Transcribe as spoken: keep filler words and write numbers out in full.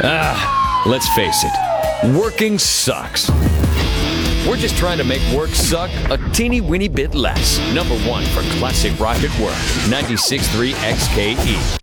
Ah, let's face it, working sucks. We're just trying to make work suck a teeny weeny bit less. Number one for classic rock at work, ninety-six point three X K E.